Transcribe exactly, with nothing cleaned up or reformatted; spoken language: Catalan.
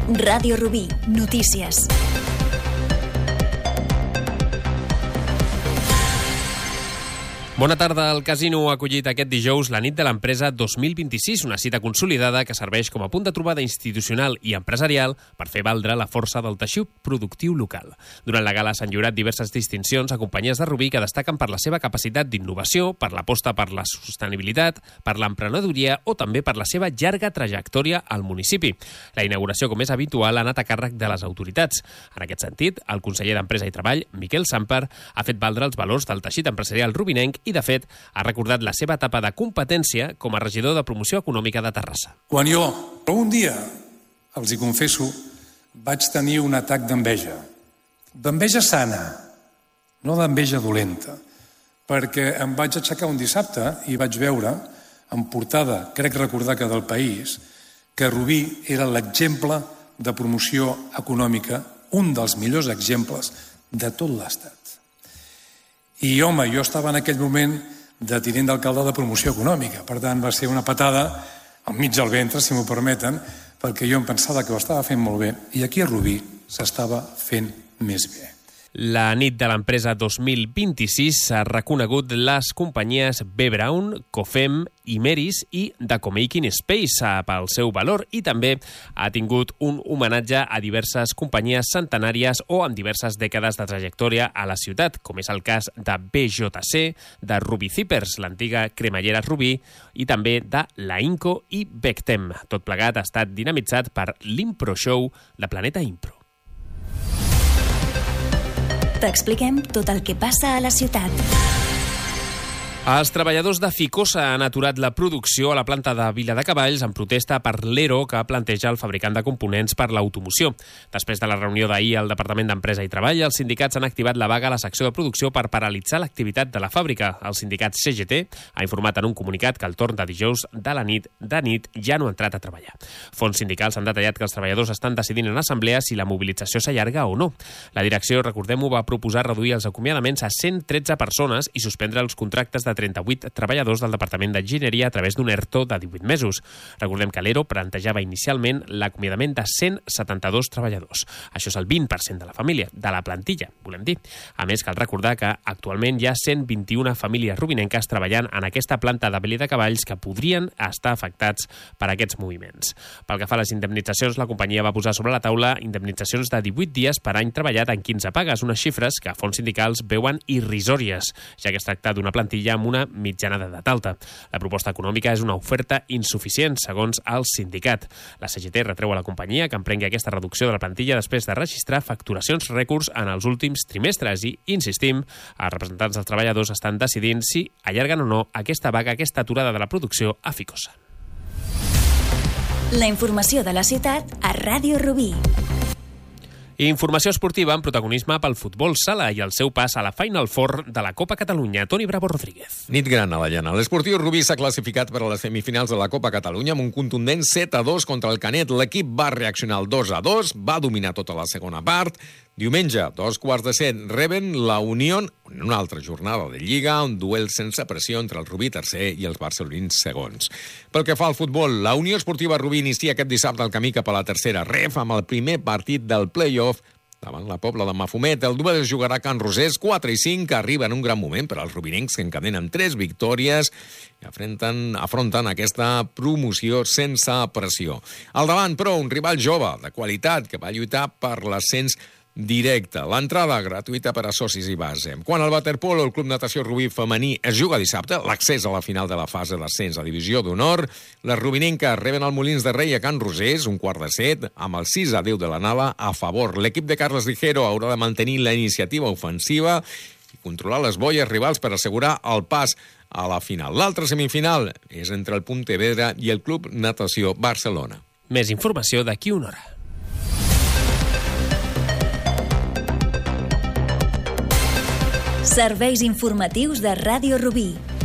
Ràdio Rubí, notícies. Bona tarda. El casino ha acollit aquest dijous la nit de l'empresa dos mil vint-i-sis, una cita consolidada que serveix com a punt de trobada institucional i empresarial per fer valdre la força del teixit productiu local. Durant la gala s'han lliurat diverses distincions a companyies de Rubí que destaquen per la seva capacitat d'innovació, per l'aposta per la sostenibilitat, per l'emprenedoria o també per la seva llarga trajectòria al municipi. La inauguració, com és habitual, ha anat a càrrec de les autoritats. En aquest sentit, el conseller d'Empresa i Treball, Miquel Samper, ha fet valdre els valors del teixit empresarial rubinenc i, de fet, ha recordat la seva etapa de competència com a regidor de promoció econòmica de Terrassa. Quan jo, un dia, els hi confesso, vaig tenir un atac d'enveja. D'enveja sana, no d'enveja dolenta, perquè em vaig aixecar un dissabte i vaig veure, en portada, crec recordar que del País, que Rubí era l'exemple de promoció econòmica, un dels millors exemples de tot l'Estat. I, home, jo estava en aquell moment de tinent d'alcalde de promoció econòmica. Per tant, va ser una patada al mig del ventre, si m'ho permeten, perquè jo em pensava que ho estava fent molt bé. I aquí a Rubí s'estava fent més bé. La nit de l'empresa dos mil vint-i-sis s'ha reconegut les companyies B. Braun, Cofem, Imeris i The Comaking Space pel seu valor i també ha tingut un homenatge a diverses companyies centenàries o amb diverses dècades de trajectòria a la ciutat, com és el cas de B J C, de Rubí Zippers, l'antiga cremallera Rubí, i també de la Inco i Bectem. Tot plegat ha estat dinamitzat per l'Impro Show de Planeta Impro. T'expliquem tot el que passa a la ciutat. Els treballadors de Ficosa han aturat la producció a la planta de Viladecavalls en protesta per l'E R O que planteja el fabricant de components per l'automoció. Després de la reunió d'ahir al Departament d'Empresa i Treball, els sindicats han activat la vaga a la secció de producció per paralitzar l'activitat de la fàbrica. El sindicat C G T ha informat en un comunicat que al torn de dijous de la nit de nit ja no ha entrat a treballar. Fons sindicals han detallat que els treballadors estan decidint en assemblea si la mobilització s'allarga o no. La direcció, recordem-ho, va proposar reduir els acomiadaments a cent tretze persones i suspendre els contractes de trenta-vuit treballadors del Departament d'Enginyeria a través d'un E R T O de divuit mesos. Recordem que l'E R O plantejava inicialment l'acomiadament de cent setanta-dos treballadors. Això és el vint per cent de la família, de la plantilla, volem dir. A més, cal recordar que actualment hi ha cent vint-i-una famílies rubinenques treballant en aquesta planta de Viladecavalls que podrien estar afectats per aquests moviments. Pel que fa a les indemnitzacions, la companyia va posar sobre la taula indemnitzacions de divuit dies per any treballat en quinze pagues, unes xifres que fons sindicals veuen irrisòries, ja que es tracta d'una plantilla amb una mitjana d'edat alta. La proposta econòmica és una oferta insuficient, segons el sindicat. La C G T retreu a la companyia que emprengui aquesta reducció de la plantilla després de registrar facturacions rècords en els últims trimestres i, insistim, els representants dels treballadors estan decidint si allarguen o no aquesta vaga, aquesta aturada de la producció a Ficosa. La informació de la ciutat a Ràdio Rubí. Informació esportiva amb protagonisme pel futbol sala i el seu pas a la Final Four de la Copa Catalunya. Toni Bravo Rodríguez. Nit gran a la llana. L'Esportiu Rubí s'ha classificat per a les semifinals de la Copa Catalunya amb un contundent set a dos contra el Canet. L'equip va reaccionar al dos a dos, va dominar tota la segona part. Diumenge, dos quarts de set, reben la Unió en una altra jornada de Lliga, un duel sense pressió entre el Rubí tercer i els barcelonins segons. Pel que fa al futbol, la Unió Esportiva Rubí inicia aquest dissabte el camí cap a la tercera ref amb el primer partit del play-off davant la Pobla de Mafumet. El duel es jugarà a Can Rosés, quatre i cinc, que arriba en un gran moment per als rubinencs que encadenen tres victòries i afronten, afronten aquesta promoció sense pressió. Al davant, però, un rival jove, de qualitat, que va lluitar per l'ascens directe. L'entrada gratuïta per a socis i base. Quan el waterpolo, el Club Natació Rubí femení, es juga dissabte, l'accés a la final de la fase d'ascens a Divisió d'Honor, les rubinenques reben el Molins de Rei a Can Rosés, un quart de set, amb el sis a deu de la Nala a favor. L'equip de Carles Ligero haurà de mantenir la iniciativa ofensiva i controlar les boies rivals per assegurar el pas a la final. L'altra semifinal és entre el Pontevedra i el Club Natació Barcelona. Més informació d'aquí una hora. Serveis informatius de Ràdio Rubí.